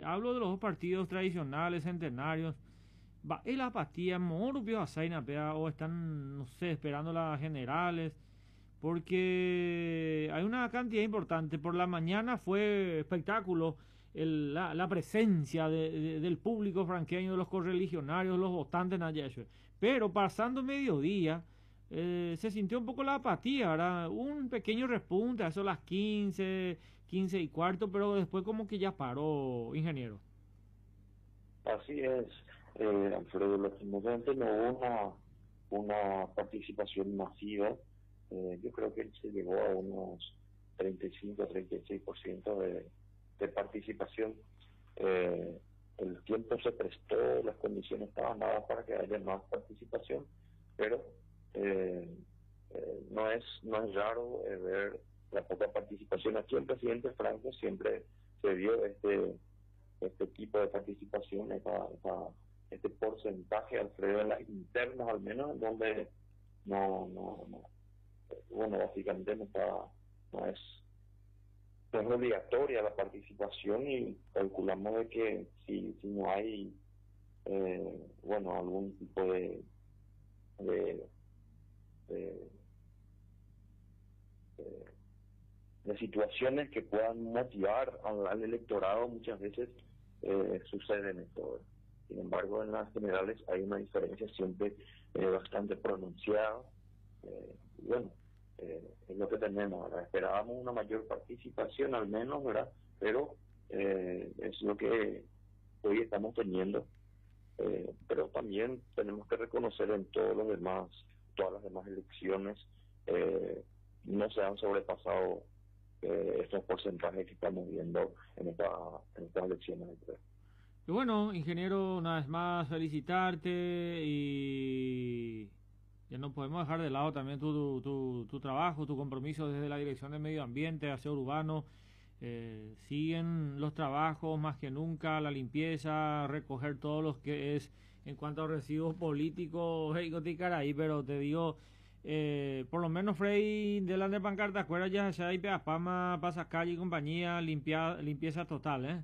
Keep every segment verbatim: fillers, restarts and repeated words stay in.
hablo de los dos partidos tradicionales, centenarios. Va, el apatía, morbio asaina, pea, o están, no sé, esperando las generales, porque hay una cantidad importante. Por la mañana fue espectáculo el, la, la presencia de, de, del público franqueño, de los correligionarios, los votantes, pero pasando mediodía, eh, se sintió un poco la apatía, ¿verdad? Un pequeño repunte, a eso las quince, quince y cuarto, pero después como que ya paró, ingeniero. Así es, eh, Alfredo, lastimosamente no hubo una, una participación masiva. Eh, yo creo que se llegó a unos treinta y cinco, treinta y seis por ciento de, de participación. Eh, el tiempo se prestó, las condiciones estaban dadas para que haya más participación, pero eh, eh, no es no es raro eh, ver la poca participación. Aquí el presidente Franco siempre se dio este este tipo de participación, esta, esta, este porcentaje, Alfredo, en las internas al menos, donde no, no, no, bueno, básicamente no está, no es, no es obligatoria la participación, y calculamos de que si, si no hay, eh, bueno, algún tipo de, de, de, de, de situaciones que puedan motivar al, al electorado, muchas veces eh, suceden esto. Sin embargo, en las generales hay una diferencia siempre eh, bastante pronunciada. Eh, y bueno, eh, es lo que tenemos, ¿verdad? Esperábamos una mayor participación al menos, ¿verdad? Pero eh, es lo que hoy estamos teniendo. Eh, pero también tenemos que reconocer en todos los demás, todas las demás elecciones, eh, no se han sobrepasado eh, estos porcentajes que estamos viendo en, esta, en estas elecciones. Y bueno, ingeniero, una vez más felicitarte, y ya no podemos dejar de lado también tu, tu, tu trabajo, tu compromiso desde la Dirección de Medio Ambiente, Aseo Urbano. Eh, siguen los trabajos más que nunca, la limpieza, recoger todo lo que es en cuanto a residuos políticos, hey, ahí, pero te digo, eh, por lo menos Frey delante de pancarta, acuerdas ya, se hay Pama, pasa calle y compañía, limpia, limpieza total, ¿eh?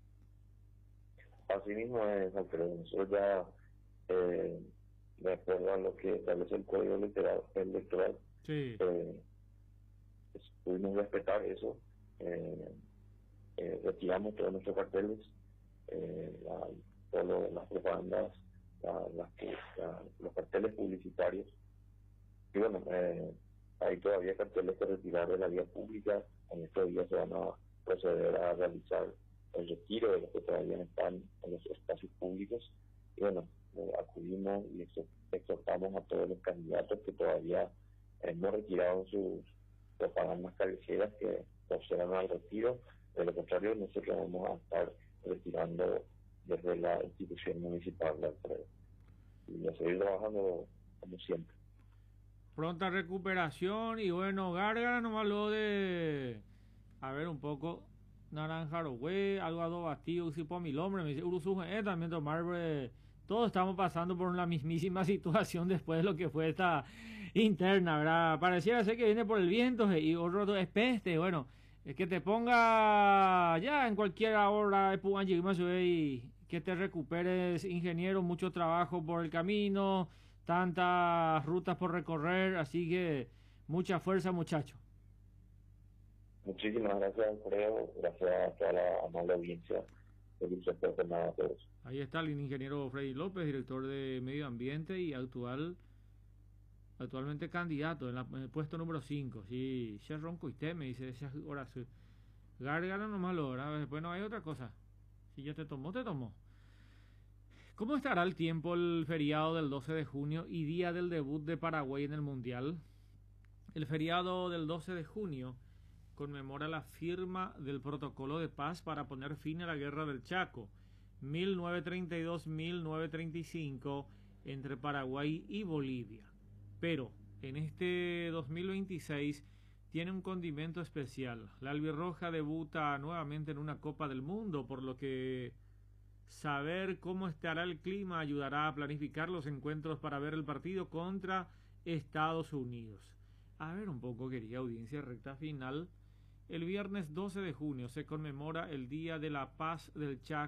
Así mismo es, Alfredo. Nosotros ya, eh, de acuerdo a lo que establece el Código Electoral, electoral Sí. eh, pues, pudimos respetar eso. Eh, eh, retiramos todos nuestros carteles, eh, la, todas las propagandas, la, la, la, los carteles publicitarios. Y bueno, eh, hay todavía carteles que retirar de la vía pública. En estos días se van a proceder a realizar el retiro de los que todavía están en los espacios públicos. Y bueno, eh, acudimos y exhortamos a todos los candidatos que todavía eh, no retiraron sus propagandas callejeras que procedan al retiro. De lo contrario, nosotros vamos a estar retirando desde la institución municipal de Alfredo. Y a seguir trabajando como siempre. Pronta recuperación, y bueno, Gárgara nomás lo de, a ver, un poco naranja güey, algo adobastido, si por mil hombres, me dice Uruzu, eh, también tomar, eh, todos estamos pasando por la mismísima situación después de lo que fue esta interna, ¿verdad? Pareciera ser que viene por el viento, eh, y otro es peste, bueno, es que te ponga ya en cualquier hora, y que te recuperes, ingeniero, mucho trabajo por el camino, tantas rutas por recorrer, así que mucha fuerza, muchacho. Muchísimas gracias, Alfredo. Gracias a toda la amable audiencia. Feliz jornada a todos. Ahí está el ingeniero Freddy López, director de Medio Ambiente y actual actualmente candidato en, la, en el puesto número cinco. Sí, ya ronco y te me dice, ahora sí. Gárgara nomás lo, ¿verdad? Después no hay otra cosa. Si ya te tomó, te tomó. ¿Cómo estará el tiempo el feriado del doce de junio y día del debut de Paraguay en el Mundial? El feriado del doce de junio conmemora la firma del protocolo de paz para poner fin a la guerra del Chaco, mil novecientos treinta y dos a mil novecientos treinta y cinco, entre Paraguay y Bolivia. Pero en este dos mil veintiséis tiene un condimento especial. La albirroja debuta nuevamente en una Copa del Mundo, por lo que saber cómo estará el clima ayudará a planificar los encuentros para ver el partido contra Estados Unidos. A ver un poco, querida audiencia, recta final. El viernes doce de junio se conmemora el Día de la Paz del Chaco